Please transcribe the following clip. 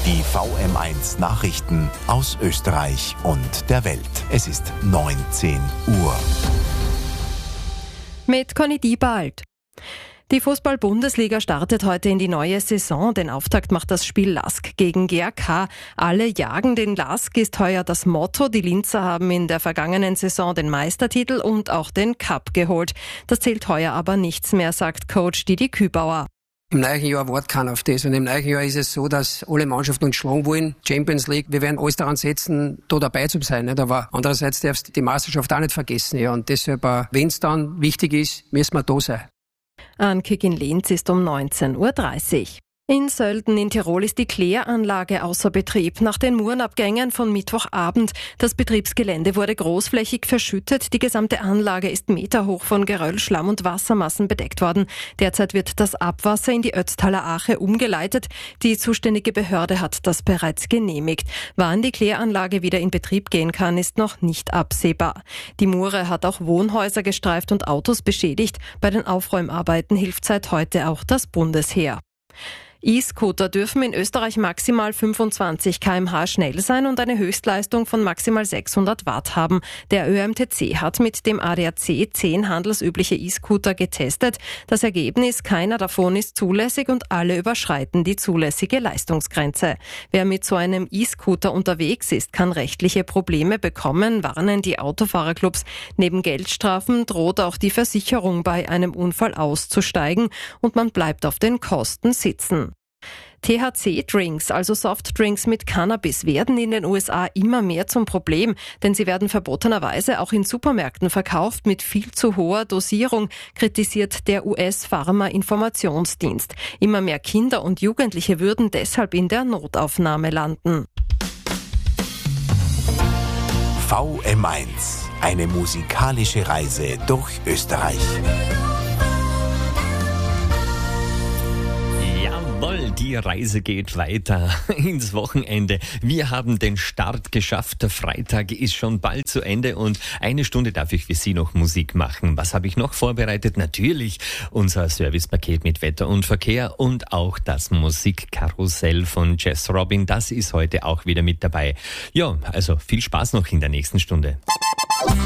Die VM1 Nachrichten aus Österreich und der Welt. Es ist 19 Uhr. Mit Conny Diebald. Die Fußball-Bundesliga startet heute in die neue Saison. Den Auftakt macht das Spiel LASK gegen GAK. Alle jagen den LASK ist heuer das Motto. Die Linzer haben in der vergangenen Saison den Meistertitel und auch den Cup geholt. Das zählt heuer aber nichts mehr, sagt Coach Didi Kübauer. Im neuen Jahr wartet keiner auf das. Und im neuen Jahr ist es so, dass alle Mannschaften uns schlagen wollen. Champions League, wir werden alles daran setzen, da dabei zu sein. Nicht? Aber andererseits darfst du die Meisterschaft auch nicht vergessen. Ja. Und deshalb, wenn es dann wichtig ist, müssen wir da sein. Ankick in Linz ist um 19.30 Uhr. In Sölden in Tirol ist die Kläranlage außer Betrieb nach den Murenabgängen von Mittwochabend. Das Betriebsgelände wurde großflächig verschüttet. Die gesamte Anlage ist meterhoch von Geröll, Schlamm und Wassermassen bedeckt worden. Derzeit wird das Abwasser in die Ötztaler Ache umgeleitet. Die zuständige Behörde hat das bereits genehmigt. Wann die Kläranlage wieder in Betrieb gehen kann, ist noch nicht absehbar. Die Mure hat auch Wohnhäuser gestreift und Autos beschädigt. Bei den Aufräumarbeiten hilft seit heute auch das Bundesheer. E-Scooter dürfen in Österreich maximal 25 km/h schnell sein und eine Höchstleistung von maximal 600 Watt haben. Der ÖMTC hat mit dem ADAC 10 handelsübliche E-Scooter getestet. Das Ergebnis: keiner davon ist zulässig und alle überschreiten die zulässige Leistungsgrenze. Wer mit so einem E-Scooter unterwegs ist, kann rechtliche Probleme bekommen, warnen die Autofahrerclubs. Neben Geldstrafen droht auch die Versicherung bei einem Unfall auszusteigen und man bleibt auf den Kosten sitzen. THC-Drinks, also Softdrinks mit Cannabis, werden in den USA immer mehr zum Problem, denn sie werden verbotenerweise auch in Supermärkten verkauft mit viel zu hoher Dosierung, kritisiert der US-Pharma-Informationsdienst. Immer mehr Kinder und Jugendliche würden deshalb in der Notaufnahme landen. VM1, eine musikalische Reise durch Österreich. Jawohl, die Reise geht weiter ins Wochenende. Wir haben den Start geschafft. Der Freitag ist schon bald zu Ende und eine Stunde darf ich für Sie noch Musik machen. Was habe ich noch vorbereitet? Natürlich unser Servicepaket mit Wetter und Verkehr und auch das Musikkarussell von Jess Robin. Das ist heute auch wieder mit dabei. Ja, also viel Spaß noch in der nächsten Stunde.